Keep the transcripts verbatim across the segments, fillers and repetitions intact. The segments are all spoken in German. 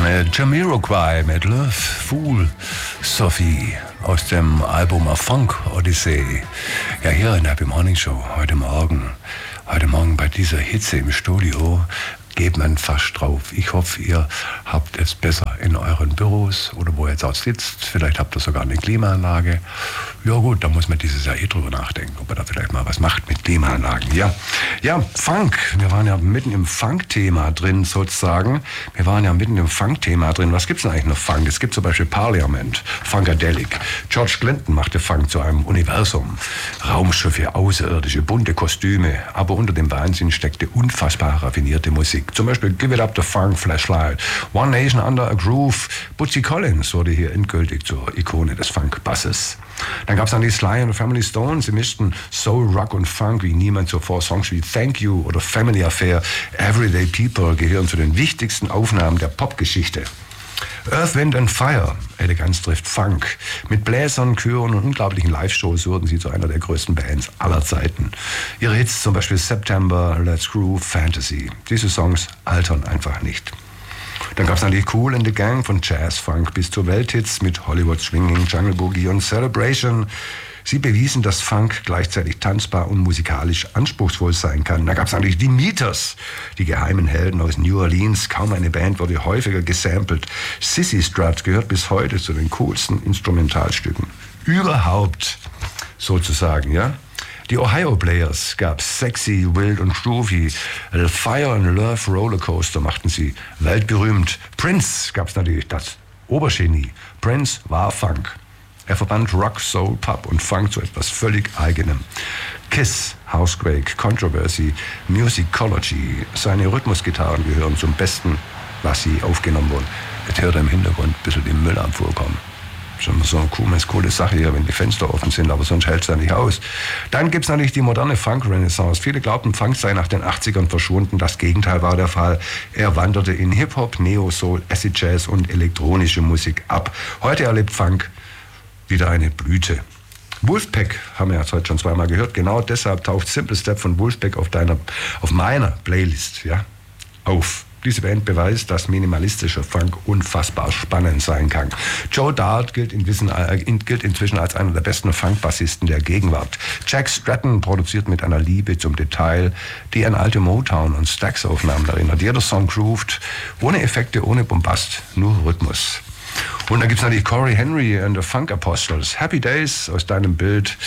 Jamiroquai mit Love Fool Sophie aus dem Album A Funk Odyssey. Ja, hier in der Happy Morning Show heute Morgen. Heute Morgen bei dieser Hitze im Studio geht man fast drauf. Ich hoffe, ihr habt es besser in euren Büros oder wo ihr jetzt auch sitzt. Vielleicht habt ihr sogar eine Klimaanlage. Ja gut, da muss man dieses Jahr eh drüber nachdenken, ob man da vielleicht mal was macht mit Klimaanlagen. Ja, ja, Funk. Wir waren ja mitten im Funk-Thema drin sozusagen. Wir waren ja mitten im Funk-Thema drin. Was gibt's denn eigentlich noch Funk? Es gibt zum Beispiel Parliament, Funkadelic. George Clinton machte Funk zu einem Universum. Raumschiffe, Außerirdische, bunte Kostüme. Aber unter dem Wahnsinn steckte unfassbar raffinierte Musik. Zum Beispiel Give It Up the Funk, Flashlight, One Nation Under a Groove. Bootsy Collins wurde hier endgültig zur Ikone des Funk-Basses. Dann gab es dann die Sly und Family Stone. Sie mischten Soul, Rock und Funk wie niemand zuvor. Songs wie Thank You oder Family Affair, Everyday People gehören zu den wichtigsten Aufnahmen der Popgeschichte. Earth, Wind and Fire, Eleganz trifft Funk. Mit Bläsern, Chören und unglaublichen Live-Shows wurden sie zu einer der größten Bands aller Zeiten. Ihre Hits zum Beispiel September, Let's Groove, Fantasy. Diese Songs altern einfach nicht. Dann gab es natürlich Kool and the Gang von Jazz, Funk bis zu Welthits mit Hollywood Swinging, Jungle Boogie und Celebration. Sie bewiesen, dass Funk gleichzeitig tanzbar und musikalisch anspruchsvoll sein kann. Da gab es eigentlich die Meters, die geheimen Helden aus New Orleans. Kaum eine Band wurde häufiger gesampelt. Sissy Strut gehört bis heute zu den coolsten Instrumentalstücken überhaupt, sozusagen, ja. Die Ohio Players gab Sexy, Wild und Groovy. Fire and Love Rollercoaster machten sie weltberühmt. Prince gab es natürlich das Obergenie. Prince war Funk. Er verband Rock, Soul, Pop und Funk zu etwas völlig Eigenem. Kiss, Housequake, Controversy, Musicology. Seine Rhythmusgitarren gehören zum Besten, was sie aufgenommen wurden. Jetzt hört er im Hintergrund ein bisschen den Müllabfuhr kommen. Schon so eine coole, coole Sache hier, wenn die Fenster offen sind, aber sonst hält es ja nicht aus. Dann gibt es natürlich die moderne Funk-Renaissance. Viele glaubten, Funk sei nach den achtzigern verschwunden. Das Gegenteil war der Fall. Er wanderte in Hip-Hop, Neo-Soul, Acid Jazz und elektronische Musik ab. Heute erlebt Funk wieder eine Blüte. Wolfpack haben wir ja heute schon zweimal gehört. Genau deshalb taucht Simple Step von Wolfpack auf, deiner, auf meiner Playlist ja, auf. Diese Band beweist, dass minimalistischer Funk unfassbar spannend sein kann. Joe Dart gilt, in Wissen, äh, gilt inzwischen als einer der besten Funk-Bassisten der Gegenwart. Jack Stratton produziert mit einer Liebe zum Detail, die an alte Motown- und Stax-Aufnahmen erinnert. Jeder Song grooved, ohne Effekte, ohne Bombast, nur Rhythmus. Und dann gibt es natürlich Corey Henry and the Funk Apostles. Happy Days aus deinem Bild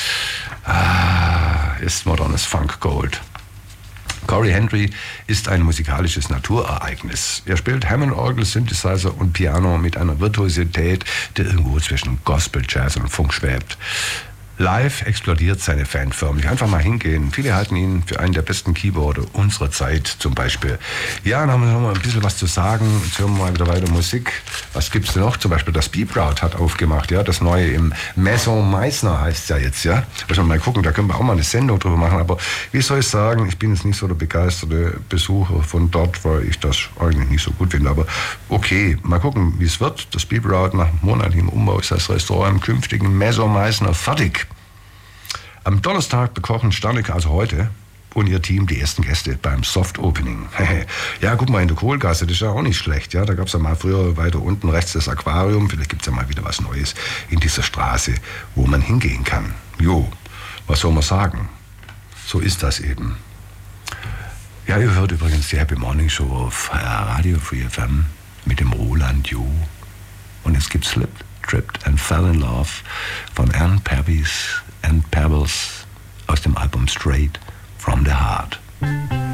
ah, ist modernes Funk Gold. Corey Henry ist ein musikalisches Naturereignis. Er spielt Hammond-Orgel, Synthesizer und Piano mit einer Virtuosität, die irgendwo zwischen Gospel, Jazz und Funk schwebt. Live explodiert seine Fan förmlich. Einfach mal hingehen. Viele halten ihn für einen der besten Keyboarder unserer Zeit zum Beispiel. Ja, dann haben wir noch mal ein bisschen was zu sagen. Jetzt hören wir mal wieder weiter Musik. Was gibt's denn noch? Zum Beispiel das Beat Route hat aufgemacht. Ja, das neue im Maison Meißner heißt es ja jetzt. Ja, also mal gucken, da können wir auch mal eine Sendung drüber machen. Aber wie soll ich sagen, ich bin jetzt nicht so der begeisterte Besucher von dort, weil ich das eigentlich nicht so gut finde. Aber okay, mal gucken, wie es wird. Das Beat Route nach monatlichem Umbau ist das Restaurant im künftigen Maison Meißner fertig. Am Donnerstag bekochen Sternecker, also heute, und ihr Team die ersten Gäste beim Soft Opening. Ja, guck mal, in der Kohlgasse, das ist ja auch nicht schlecht. Ja, da gab es ja mal früher weiter unten rechts das Aquarium. Vielleicht gibt es ja mal wieder was Neues in dieser Straße, wo man hingehen kann. Jo, was soll man sagen? So ist das eben. Ja, ihr hört übrigens die Happy Morning Show auf Radio Free F M mit dem Roland Jo. Und es gibt Slipped, Tripped and Fell in Love von Ann Pebbles and Pebbles aus dem Album Straight from the Heart.